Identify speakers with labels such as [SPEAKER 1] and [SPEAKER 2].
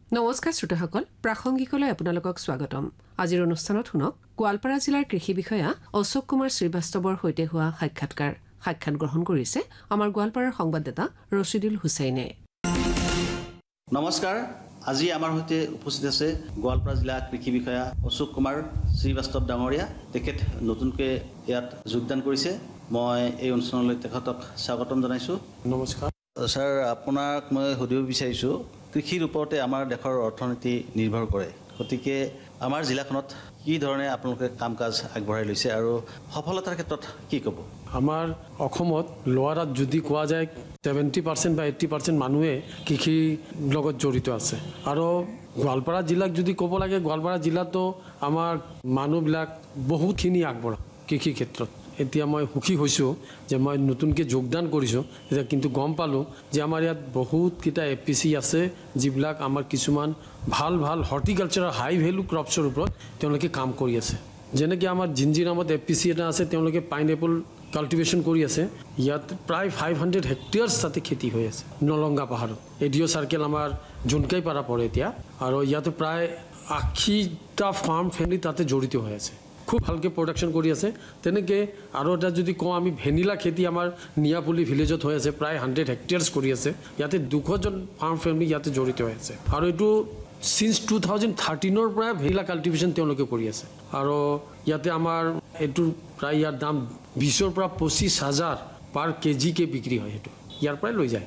[SPEAKER 1] নমস্কাৰ শ্ৰোতাসকল, প্ৰাসংগিকলৈ আপোনালোকক স্বাগতম। আজিৰ অনুষ্ঠানত শুনক গোৱালপাৰা জিলাৰ কৃষি বিষয়া অশোক কুমাৰ শ্ৰীবাস্তৱৰ সৈতে হোৱা সাক্ষাৎ গ্ৰহণ কৰিছে আমাৰ গোৱালপাৰাৰ সংবাদদাতা ৰচিদুল হুছেইনে।
[SPEAKER 2] নমস্কাৰ, আজি আমাৰ সৈতে উপস্থিত আছে গোৱালপাৰা জিলা কৃষি বিষয়া অশোক কুমাৰ শ্ৰীবাস্তৱ ডাঙৰীয়া। তেখেত নতুনকৈ ইয়াত যোগদান কৰিছে। মই এই অনুষ্ঠানলৈ তেখেতক স্বাগতম জনাইছোঁ।
[SPEAKER 3] নমস্কাৰ
[SPEAKER 2] ছাৰ, আপোনাক মই সুধিব বিচাৰিছোঁ, কৃষিৰ ওপৰতে আমাৰ দেশৰ অৰ্থনীতি নিৰ্ভৰ কৰে, গতিকে আমাৰ জিলাখনত কি ধৰণে আপোনালোকে কাম কাজ আগবঢ়াই লৈছে আৰু সফলতাৰ ক্ষেত্ৰত কি ক'ব?
[SPEAKER 3] আমাৰ অসমত লোৱাৰাত যদি কোৱা যায় 70% বা 80% মানুহে কৃষিৰ লগত জড়িত আছে। আৰু গোৱালপাৰা জিলাক যদি ক'ব লাগে, গোৱালপাৰা জিলাতো আমাৰ মানুহবিলাক বহুতখিনি আগবঢ়া কৃষিৰ ক্ষেত্ৰত। এতিয়া মই সুখী হৈছোঁ যে মই নতুনকৈ যোগদান কৰিছোঁ, এতিয়া কিন্তু গম পালোঁ যে আমাৰ ইয়াত বহুতকেইটা APC আছে যিবিলাক আমাৰ কিছুমান ভাল হৰ্টিকালচাৰৰ হাই ভেলু ক্ৰপছৰ ওপৰত তেওঁলোকে কাম কৰি আছে। যেনেকৈ আমাৰ জিঞ্জিৰামত APC এটা আছে, তেওঁলোকে পাইনএপল কাল্টিভেশ্যন কৰি আছে। ইয়াত প্ৰায় 500 হেক্টয়াৰ্ছ তাতে খেতি হৈ আছে নলংগা পাহাৰত। এডিঅ' চাৰ্কেল আমাৰ জোনকাইপাৰা পৰে এতিয়া, আৰু ইয়াতে প্ৰায় 80টা ফাৰ্ম ফেমিলি তাতে জড়িত হৈ আছে, খুব ভালকৈ প্ৰডাকশ্যন কৰি আছে। তেনেকৈ আৰু এটা যদি কওঁ, আমি ভেনিলা খেতি আমাৰ নিয়াপুলি ভিলেজত হৈ আছে, প্ৰায় 100 হেক্টয়াৰ্ছ কৰি আছে। ইয়াতে 200জন ফাৰ্ম ফেমিলি ইয়াতে জড়িত হৈ আছে, আৰু এইটো সিন্স 2013ৰ পৰা ভেনিলা কাল্টিভেশ্যন তেওঁলোকে কৰি আছে। আৰু ইয়াতে আমাৰ এইটো প্ৰায় ইয়াৰ দাম 20ৰ পৰা 25,000 পাৰ কেজিকৈ বিক্ৰী হয়। সেইটো ইয়াৰ পৰাই লৈ যায়।